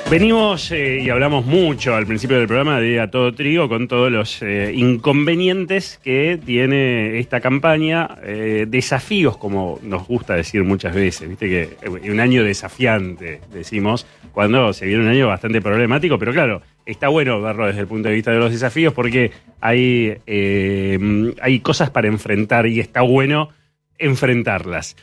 Venimos y hablamos mucho al principio del programa de A Todo Trigo con todos los inconvenientes que tiene esta campaña, desafíos, como nos gusta decir muchas veces, viste que un año desafiante, decimos, cuando se viene un año bastante problemático, pero claro, está bueno verlo desde el punto de vista de los desafíos porque hay cosas para enfrentar y está bueno enfrentarlas.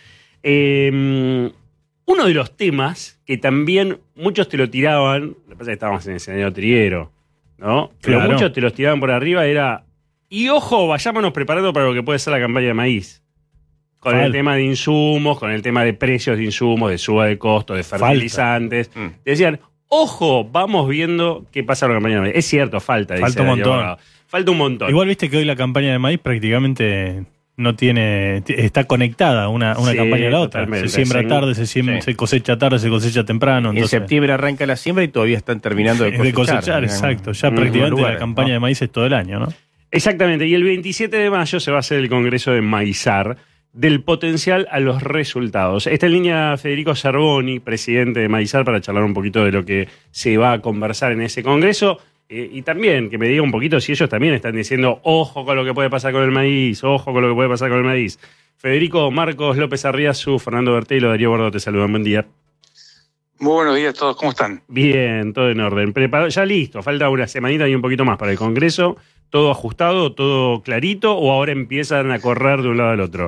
Uno de los temas que también muchos te lo tiraban, lo que pasa es que estábamos en el escenario triguero, ¿no? Pero Claro. muchos te los tiraban por arriba, era, y ojo, vayámonos preparando para lo que puede ser la campaña de maíz. Con el tema de insumos, con el tema de precios de insumos, de suba de costo, de fertilizantes. Decían, ojo, vamos viendo qué pasa con la campaña de maíz. Es cierto, falta un montón. Falta un montón. Igual viste que hoy la campaña de maíz prácticamente no tiene, está conectada una Sí, campaña a la otra. totalmente, Se siembra sí. tarde, se cosecha tarde, se cosecha temprano. En Entonces, septiembre arranca la siembra y todavía están terminando de cosechar. exacto. Ya prácticamente lugar, la campaña ¿no? de maíz es todo el año, ¿no? Exactamente, y el 27 de mayo se va a hacer el Congreso de Maizar, del potencial a los resultados. Está en línea Federico Zerboni, presidente de Maizar, para charlar un poquito de lo que se va a conversar en ese Congreso, y también que me diga un poquito si ellos también están diciendo, ojo con lo que puede pasar con el maíz, ojo con lo que puede pasar con el maíz. Federico, Marcos López Arriazu, Fernando Bertelo, Darío Bordo, te saludan, buen día. Muy buenos días a todos, ¿cómo están? Bien, todo en orden. Preparado, ya listo, falta una semanita y un poquito más para el Congreso. ¿Todo ajustado, todo clarito o ahora empiezan a correr de un lado al otro?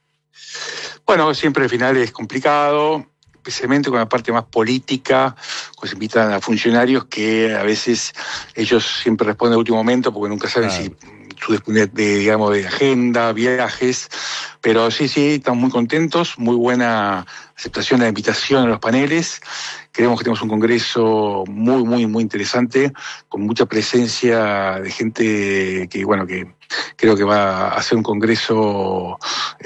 Bueno, siempre el final es complicado, especialmente con la parte más política, pues se invitan a funcionarios que a veces ellos siempre responden a último momento porque nunca saben si su disponibilidad de agenda, viajes, pero sí, estamos muy contentos, muy buena aceptación de la invitación a los paneles. Creemos que tenemos un congreso muy interesante, con mucha presencia de gente que creo que va a ser un congreso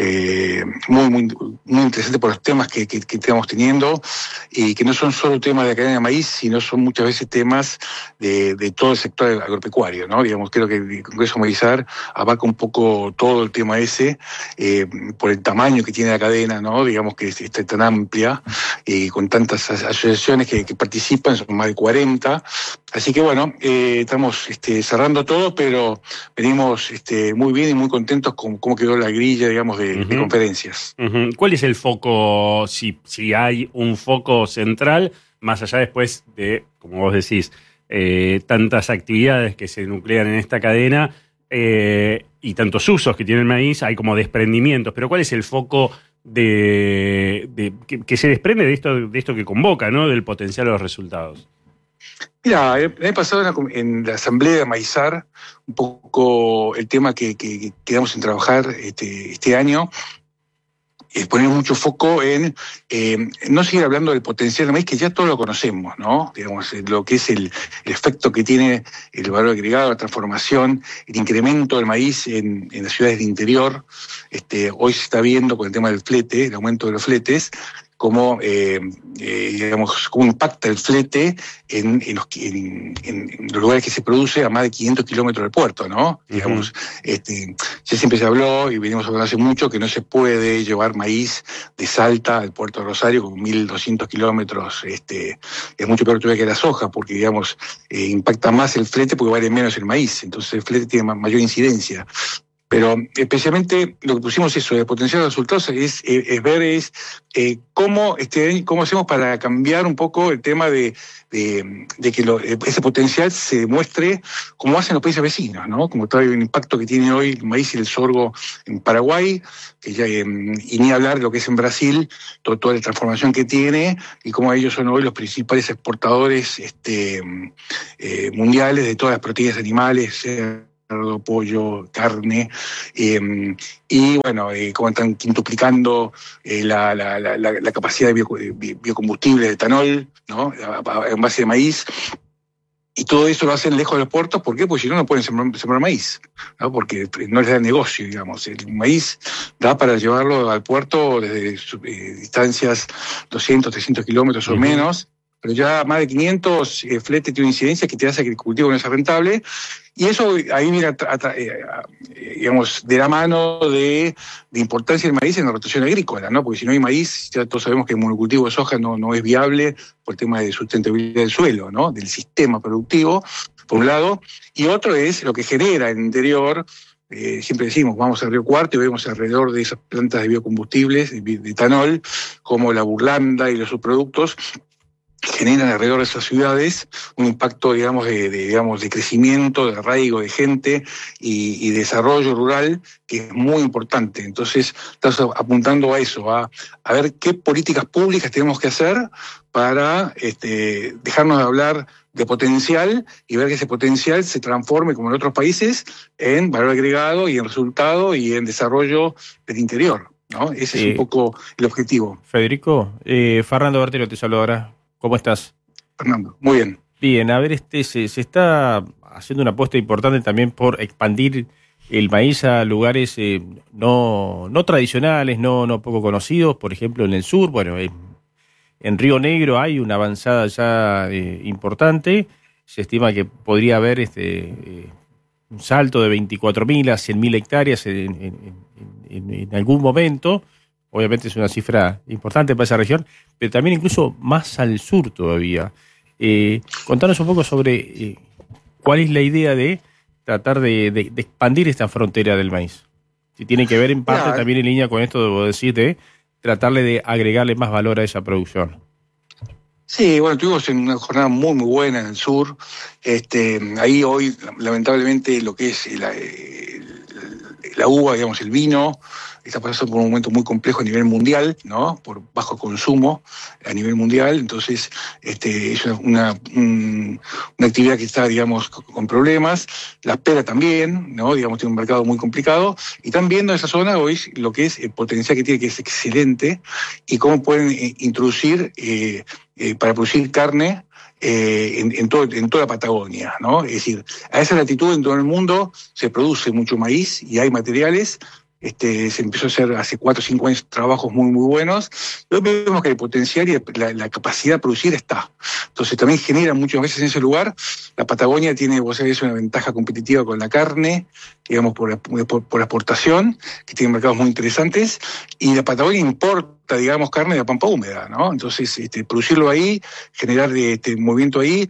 muy interesante por los temas que estamos teniendo, y que no son solo temas de la cadena de maíz, sino son muchas veces temas de todo el sector agropecuario, ¿no? Digamos, creo que el Congreso Maizar abarca un poco todo el tema ese, por el tamaño que tiene la cadena, ¿no? Digamos que está tan amplia, y con tantas asociaciones que participan, son más de 40. Así que bueno, estamos cerrando todo, pero venimos muy bien y muy contentos con cómo quedó la grilla, digamos, de conferencias. ¿Cuál es el foco, si hay un foco central, más allá después de, como vos decís, tantas actividades que se nuclean en esta cadena y tantos usos que tiene el maíz, hay como desprendimientos, pero ¿cuál es el foco que se desprende de esto que convoca, ¿no? Del potencial de los resultados? Mira, el año pasado en la asamblea de Maizar, un poco el tema que quedamos en trabajar este año, es poner mucho foco en no seguir hablando del potencial del maíz, que ya todos lo conocemos, ¿no? Digamos, lo que es el efecto que tiene el valor agregado, la transformación, el incremento del maíz en las ciudades del interior. Hoy se está viendo con el tema del flete, el aumento de los fletes, cómo impacta el flete en los lugares que se produce a más de 500 kilómetros del puerto, ¿no? Digamos, ya siempre se habló, y venimos hablando hace mucho, que no se puede llevar maíz de Salta al puerto de Rosario con 1.200 kilómetros, es mucho peor todavía que la soja, porque, digamos, impacta más el flete porque vale menos el maíz, entonces el flete tiene mayor incidencia. Pero especialmente lo que pusimos eso de potenciar los resultados es ver cómo hacemos para cambiar un poco el tema de que ese potencial se demuestre como hacen los países vecinos, ¿no? Como trae un impacto que tiene hoy el maíz y el sorgo en Paraguay, que ya, y ni hablar de lo que es en Brasil, toda la transformación que tiene, y cómo ellos son hoy los principales exportadores mundiales de todas las proteínas animales, pollo, carne, y bueno, como están quintuplicando la capacidad de biocombustible de etanol, ¿no? En base de maíz. Y todo eso lo hacen lejos de los puertos. ¿Por qué? Porque si no, no pueden sembrar maíz, ¿no? Porque no les da negocio, digamos. El maíz da para llevarlo al puerto desde distancias 200, 300 kilómetros o menos, pero ya más de 500 flete tiene una incidencia que te hace que el cultivo no sea rentable. Y eso ahí mira, digamos, de la mano de importancia del maíz en la rotación agrícola, ¿no? Porque si no hay maíz, ya todos sabemos que el monocultivo de soja no es viable por el tema de sustentabilidad del suelo, ¿no? Del sistema productivo, por un lado, y otro es lo que genera en el interior. Siempre decimos, vamos a Río Cuarto y vemos alrededor de esas plantas de biocombustibles, de etanol, como la burlanda y los subproductos, generan alrededor de esas ciudades un impacto, digamos, de crecimiento, de arraigo de gente y desarrollo rural que es muy importante. Entonces, estás apuntando a eso, a ver qué políticas públicas tenemos que hacer para dejarnos de hablar de potencial y ver que ese potencial se transforme, como en otros países, en valor agregado y en resultado y en desarrollo del interior, ¿no? Ese es un poco el objetivo. Federico, Fernando Bertelo te saluda ahora. ¿Cómo estás? Fernando, muy bien. Bien, a ver, se está haciendo una apuesta importante también por expandir el maíz a lugares no tradicionales, no poco conocidos, por ejemplo en el sur. Bueno, en Río Negro hay una avanzada ya importante. Se estima que podría haber un salto de 24.000 a 100.000 hectáreas en algún momento. Obviamente es una cifra importante para esa región, pero también incluso más al sur todavía. Contanos un poco sobre cuál es la idea de tratar de expandir esta frontera del maíz. Si tiene que ver en parte también en línea con esto, debo decir, de tratarle de agregarle más valor a esa producción. Sí, bueno, tuvimos una jornada muy, muy buena en el sur. Ahí hoy, lamentablemente, lo que es la uva, digamos, el vino, está pasando por un momento muy complejo a nivel mundial, ¿no? Por bajo consumo a nivel mundial. Entonces, es una actividad que está, digamos, con problemas. La pera también, ¿no? Digamos, tiene un mercado muy complicado. Y están viendo esa zona hoy lo que es el potencial que tiene, que es excelente, y cómo pueden introducir para producir carne en toda la Patagonia, ¿no? Es decir, a esa latitud en todo el mundo se produce mucho maíz y hay materiales. Se empezó a hacer hace 4 o 5 años trabajos muy, muy buenos. Hoy vemos que el potencial y la capacidad de producir está. Entonces también genera muchas veces en ese lugar. La Patagonia tiene, vos sabés, una ventaja competitiva con la carne, digamos, por la exportación, que tiene mercados muy interesantes, y la Patagonia importa, digamos, carne de la pampa húmeda, ¿no? Entonces, producirlo ahí, generar movimiento ahí,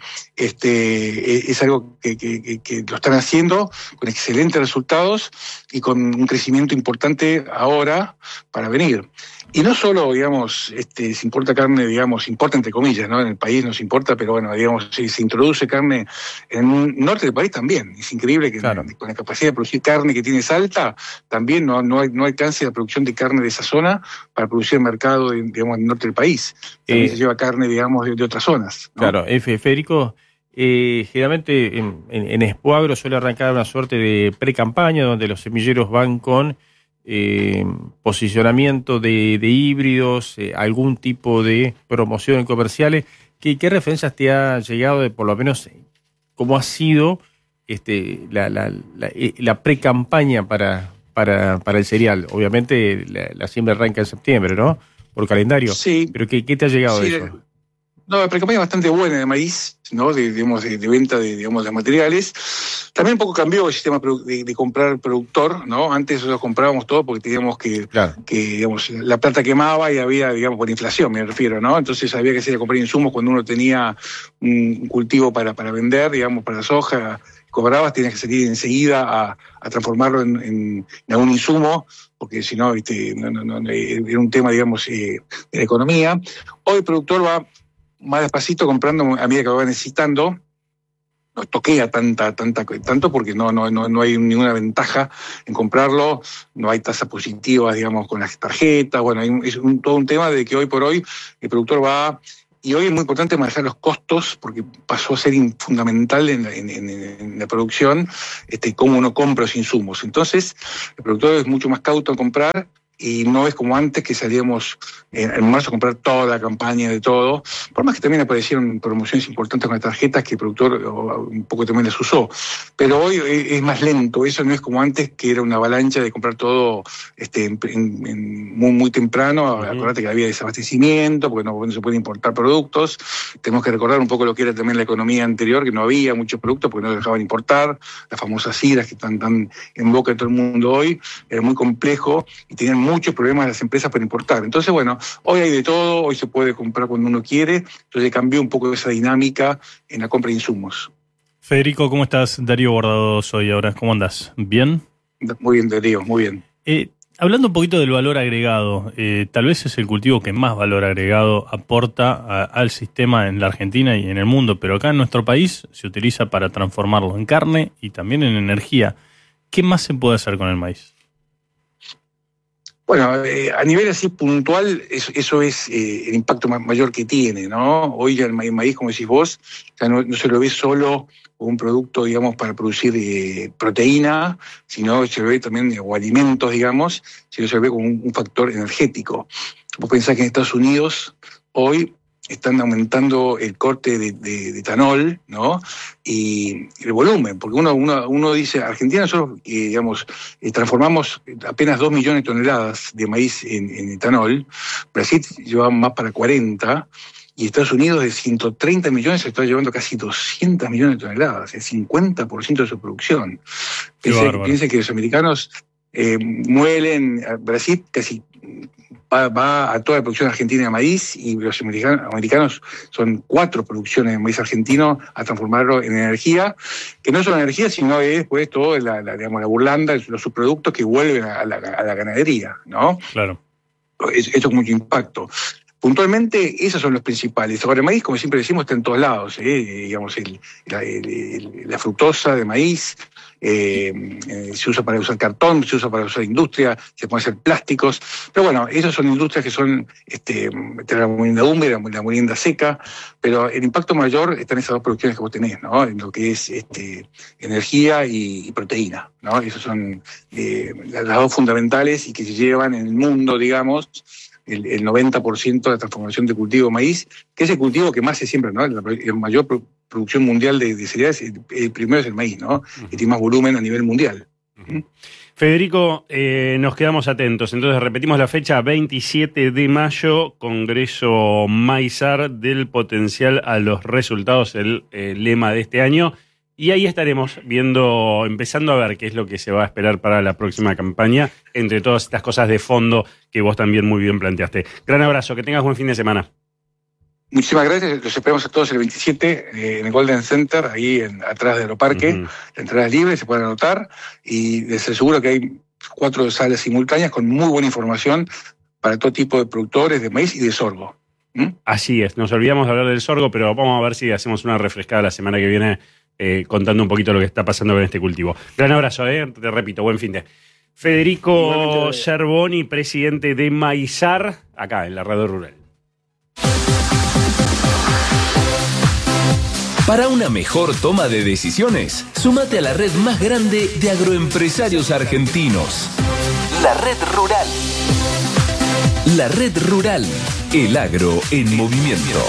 es algo que lo están haciendo con excelentes resultados y con un crecimiento importante ahora para venir. Y no solo, digamos, se importa carne, digamos, importa entre comillas, ¿no? En el país nos importa, pero bueno, digamos, se introduce carne en el norte del país también. Es increíble que con la capacidad de producir carne que tiene Salta, también no alcance la producción de carne de esa zona para producir el mercado, digamos, en el norte del país. También se lleva carne, digamos, de otras zonas, ¿no? Claro, Federico, generalmente en Expoagro suele arrancar una suerte de pre-campaña donde los semilleros van con posicionamiento de híbridos, algún tipo de promoción en comerciales. ¿Qué referencias te ha llegado de, por lo menos, cómo ha sido la pre-campaña para el cereal? Obviamente la siembra arranca en septiembre, ¿no? Por calendario. Sí. ¿Pero qué te ha llegado de eso? No, la pre-campaña es bastante buena de maíz, ¿no? De venta de materiales. También un poco cambió el sistema de comprar productor, ¿no? Antes nosotros comprábamos todo porque teníamos que digamos, la plata quemaba y había, digamos, por inflación, me refiero, ¿no? Entonces había que salir a comprar insumos cuando uno tenía un cultivo para vender, digamos, para la soja. Cobrabas, tenías que salir enseguida a transformarlo en algún insumo, porque si no, era un tema, digamos, de la economía. Hoy el productor va más despacito comprando a medida que lo va necesitando. No toquea tanto porque no hay ninguna ventaja en comprarlo, no hay tasa positiva, digamos, con las tarjetas. Bueno, es todo un tema de que hoy por hoy el productor va. Y hoy es muy importante manejar los costos, porque pasó a ser fundamental en la producción cómo uno compra los insumos. Entonces, el productor es mucho más cauto en comprar y no es como antes que salíamos en marzo a comprar toda la campaña de todo, por más que también aparecieron promociones importantes con las tarjetas que el productor un poco también las usó, pero hoy es más lento, eso no es como antes que era una avalancha de comprar todo muy temprano. Acordate que había desabastecimiento porque no se puede importar productos, tenemos que recordar un poco lo que era también la economía anterior, que no había muchos productos porque no dejaban importar, las famosas IRAs que están tan en boca de todo el mundo hoy, era muy complejo y tenían muchos problemas las empresas para importar. Entonces, bueno, hoy hay de todo, hoy se puede comprar cuando uno quiere, entonces cambió un poco esa dinámica en la compra de insumos. Federico, ¿cómo estás? Darío Guardado soy ahora. ¿Cómo andás? ¿Bien? Muy bien, Darío, muy bien. Hablando un poquito del valor agregado, tal vez es el cultivo que más valor agregado aporta al sistema en la Argentina y en el mundo, pero acá en nuestro país se utiliza para transformarlo en carne y también en energía. ¿Qué más se puede hacer con el maíz? Bueno, a nivel así puntual, eso es el impacto mayor que tiene, ¿no? Hoy ya el maíz, como decís vos, ya no se lo ve solo como un producto, digamos, para producir proteína, sino se lo ve también, o alimentos, digamos, sino se lo ve como un factor energético. Vos pensás que en Estados Unidos hoy están aumentando el corte de etanol, ¿no? Y el volumen, porque uno dice, Argentina nosotros, digamos, transformamos apenas 2 millones de toneladas de maíz en etanol, Brasil lleva más para 40, y Estados Unidos de 130 millones se está llevando casi 200 millones de toneladas, el 50% de su producción. Piensen que los americanos muelen, Brasil casi va a toda la producción argentina de maíz, y los americanos son 4 producciones de maíz argentino a transformarlo en energía, que no es solo energía, sino es después todo la burlanda, los subproductos que vuelven a la ganadería, ¿no? Claro. Eso es mucho impacto. Puntualmente, esos son los principales. Ahora, el maíz, como siempre decimos, está en todos lados, digamos, la fructosa de maíz, se usa para usar cartón, se usa para usar industria, se pueden hacer plásticos, pero bueno, esas son industrias que son la molienda húmeda, la molienda seca, pero el impacto mayor está en esas dos producciones que vos tenés, ¿no? En lo que es energía y proteína, ¿no? Esas son las dos fundamentales y que se llevan en el mundo, digamos, el 90% de la transformación de cultivo de maíz, que es el cultivo que más se siembra, ¿no? La mayor producción mundial de cereales, el primero es el maíz, ¿no? Que tiene más volumen a nivel mundial. Federico, nos quedamos atentos. Entonces repetimos la fecha, 27 de mayo, Congreso Maizar, del potencial a los resultados, el lema de este año. Y ahí estaremos empezando a ver qué es lo que se va a esperar para la próxima campaña, entre todas estas cosas de fondo que vos también muy bien planteaste. Gran abrazo, que tengas buen fin de semana. Muchísimas gracias, los esperamos a todos el 27 en el Golden Center, ahí atrás de Aeroparque. La entrada es libre, se pueden anotar, y les aseguro que hay 4 salas simultáneas con muy buena información para todo tipo de productores de maíz y de sorgo. Así es, nos olvidamos de hablar del sorgo, pero vamos a ver si hacemos una refrescada la semana que viene, contando un poquito lo que está pasando con este cultivo. Gran abrazo, te repito, buen fin de. Federico Yerboni, presidente de Maizar, acá en la Radio Rural. Para una mejor toma de decisiones, súmate a la red más grande de agroempresarios argentinos. La Red Rural. La Red Rural. El agro en movimiento.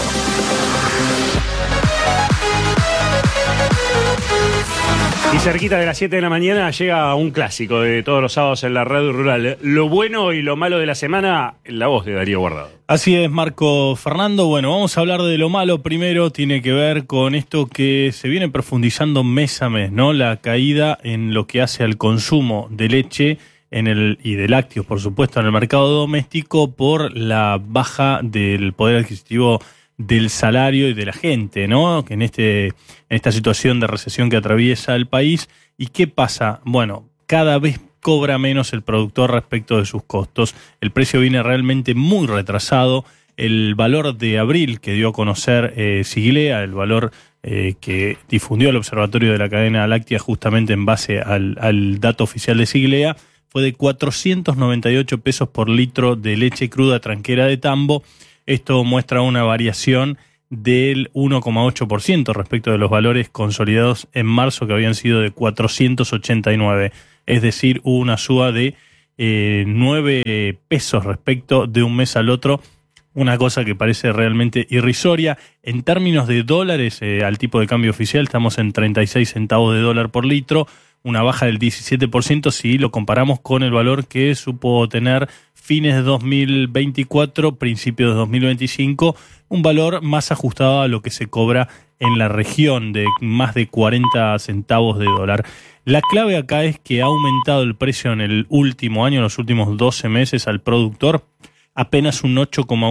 Y cerquita de las 7 de la mañana llega un clásico de todos los sábados en la Radio Rural. Lo bueno y lo malo de la semana, en la voz de Darío Guardado. Así es, Marco Fernando. Bueno, vamos a hablar de lo malo primero. Tiene que ver con esto que se viene profundizando mes a mes, ¿no? La caída en lo que hace al consumo de leche y de lácteos, por supuesto, en el mercado doméstico por la baja del poder adquisitivo del salario y de la gente, ¿no? Que en esta situación de recesión que atraviesa el país. ¿Y qué pasa? Bueno, cada vez cobra menos el productor respecto de sus costos. El precio viene realmente muy retrasado. El valor de abril que dio a conocer Siglea, el valor que difundió el Observatorio de la Cadena Láctea justamente en base al dato oficial de Siglea, fue de 498 pesos por litro de leche cruda tranquera de tambo. Esto muestra una variación del 1,8% respecto de los valores consolidados en marzo, que habían sido de 489. Es decir, hubo una suba de 9 pesos respecto de un mes al otro. Una cosa que parece realmente irrisoria. En términos de dólares, al tipo de cambio oficial estamos en 36 centavos de dólar por litro, una baja del 17% si lo comparamos con el valor que supo tener fines de 2024, principios de 2025, un valor más ajustado a lo que se cobra en la región, de más de 40 centavos de dólar. La clave acá es que ha aumentado el precio en el último año, en los últimos 12 meses al productor, apenas un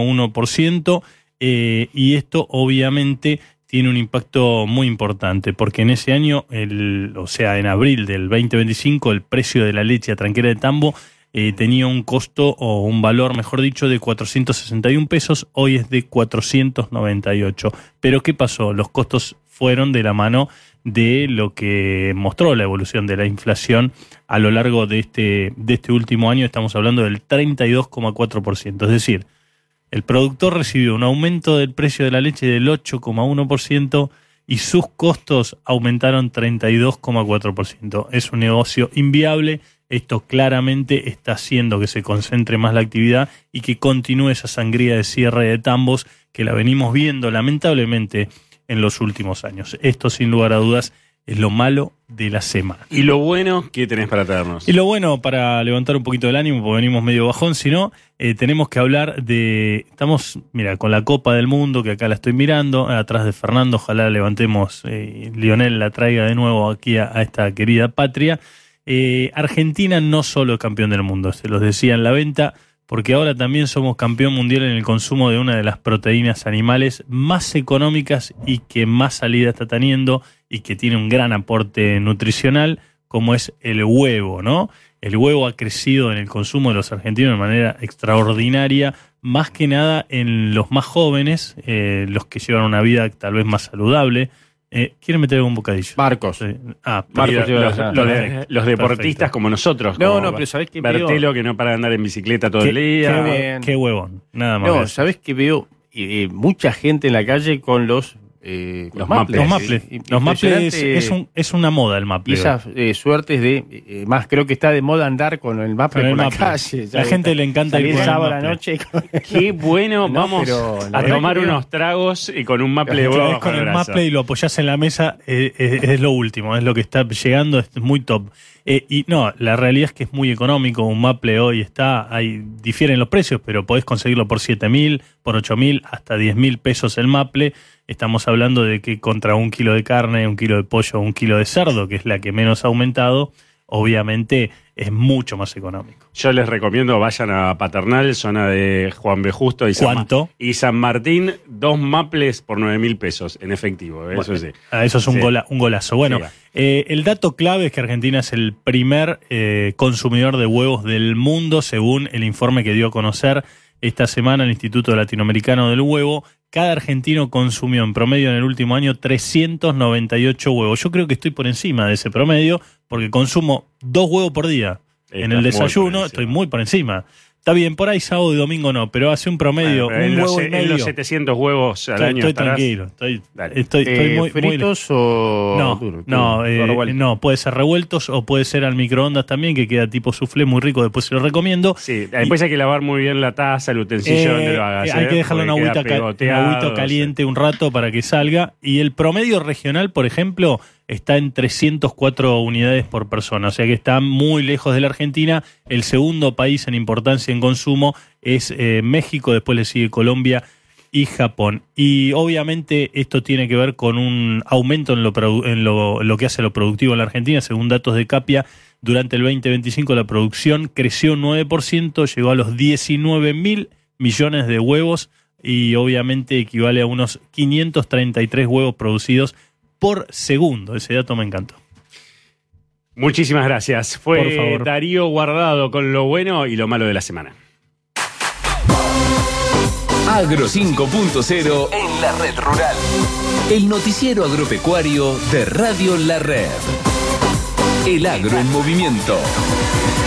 8,1%, y esto obviamente tiene un impacto muy importante, porque en ese año, o sea, en abril del 2025, el precio de la leche a tranquera de tambo tenía un costo, o un valor, mejor dicho, de 461 pesos, hoy es de 498. Pero ¿qué pasó? Los costos fueron de la mano de lo que mostró la evolución de la inflación a lo largo de este último año. Estamos hablando del 32,4%. Es decir, el productor recibió un aumento del precio de la leche del 8,1% y sus costos aumentaron 32,4%. Es un negocio inviable. Esto claramente está haciendo que se concentre más la actividad y que continúe esa sangría de cierre de tambos que la venimos viendo lamentablemente en los últimos años. Esto, sin lugar a dudas, es lo malo de la semana. ¿Y lo bueno que tenés para traernos? Y lo bueno, para levantar un poquito el ánimo, porque venimos medio bajón, sino tenemos que hablar de... Estamos, mira, con la Copa del Mundo, que acá la estoy mirando, atrás de Fernando, ojalá levantemos, Lionel la traiga de nuevo aquí a esta querida patria. Argentina no solo es campeón del mundo, se los decía en la venta, porque ahora también somos campeón mundial en el consumo de una de las proteínas animales más económicas y que más salida está teniendo y que tiene un gran aporte nutricional, como es el huevo, ¿no? El huevo ha crecido en el consumo de los argentinos de manera extraordinaria, más que nada en los más jóvenes, los que llevan una vida tal vez más saludable. ¿Quieren meter un bocadillo? Marcos. Marcos, los deportistas perfecto. Como nosotros. No, pero ¿sabés qué veo? Bertelo, que no para de andar en bicicleta todo el día. Qué huevón, nada más. No, ¿sabés qué veo? Mucha gente en la calle con los Maples. Los Maples es una moda, el Maple. Y esas suertes de... más creo que está de moda andar con el Maple por la calle. La gente le encanta ir el sábado a la noche. Qué bueno, vamos a tomar unos tragos y con un Maple de huevo. Con el Maple y lo apoyás en la mesa, es lo último, es lo que está llegando, es muy top. Y no, la realidad es que es muy económico. Un Maple hoy difieren los precios, pero podés conseguirlo por 7.000, por 8.000, hasta 10.000 pesos el Maple. Estamos hablando de que contra 1 kilo de carne, 1 kilo de pollo, 1 kilo de cerdo, que es la que menos ha aumentado, obviamente es mucho más económico. Yo les recomiendo, vayan a Paternal, zona de Juan B. Justo y San Martín, 2 Maples por 9.000 pesos en efectivo. Eso sí. Eso es un golazo. Bueno, el dato clave es que Argentina es el primer consumidor de huevos del mundo, según el informe que dio a conocer esta semana el Instituto Latinoamericano del Huevo. Cada argentino consumió en promedio en el último año 398 huevos. Yo creo que estoy por encima de ese promedio porque consumo 2 huevos por día. En el desayuno estoy muy por encima. Está bien, por ahí sábado y domingo no, pero hace un promedio, un huevo y medio. En los 700 huevos al año estoy tranquilo. Estoy muy ¿fritos o duros? No, puede ser revueltos o puede ser al microondas también, que queda tipo soufflé muy rico, después se lo recomiendo. Sí, después hay que lavar muy bien la taza, el utensilio donde lo hagas. Hay que dejarlo en agüita caliente un rato para que salga. Y el promedio regional, por ejemplo, está en 304 unidades por persona, o sea que está muy lejos de la Argentina. El segundo país en importancia en consumo es México, después le sigue Colombia y Japón. Y obviamente esto tiene que ver con un aumento en lo que hace lo productivo en la Argentina. Según datos de Capia, durante el 2025 la producción creció un 9%, llegó a los 19.000 millones de huevos y obviamente equivale a unos 533 huevos producidos por segundo. Ese dato me encantó. Muchísimas gracias. Fue Darío Guardado con lo bueno y lo malo de la semana. Agro 5.0 en la Red Rural. El noticiero agropecuario de Radio La Red. El agro en movimiento.